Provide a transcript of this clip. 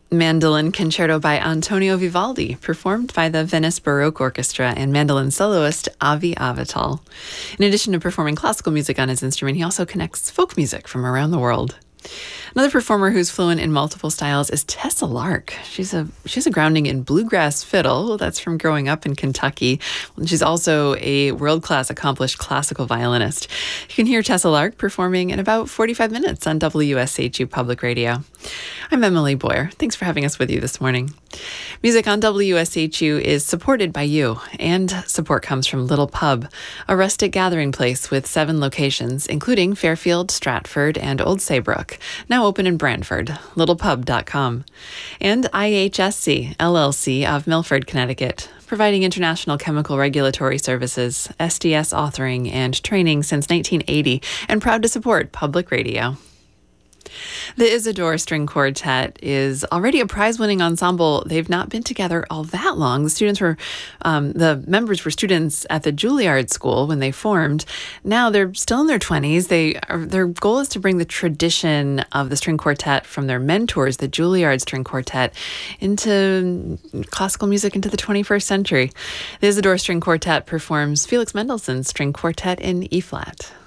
Mandolin Concerto by Antonio Vivaldi, performed by the Venice Baroque Orchestra and mandolin soloist Avi Avital. In addition to performing classical music on his instrument, he also connects folk music from around the world. Another performer who's fluent in multiple styles is Tessa Lark. She's a grounding in bluegrass fiddle. That's from growing up in Kentucky. She's also a world-class accomplished classical violinist. You can hear Tessa Lark performing in about 45 minutes on WSHU Public Radio. I'm Emily Boyer. Thanks for having us with you this morning. Music on WSHU is supported by you, and support comes from Little Pub, a rustic gathering place with 7 locations, including Fairfield, Stratford, and Old Saybrook, now open in Brantford, littlepub.com, and IHSC, LLC of Milford, Connecticut, providing international chemical regulatory services, SDS authoring, and training since 1980, and proud to support public radio. The Isidore String Quartet is already a prize-winning ensemble. They've not been together all that long. The members were students at the Juilliard School when they formed. Now they're still in their 20s. Their goal is to bring the tradition of the string quartet from their mentors, the Juilliard String Quartet, into classical music into the 21st century. The Isidore String Quartet performs Felix Mendelssohn's String Quartet in E-flat.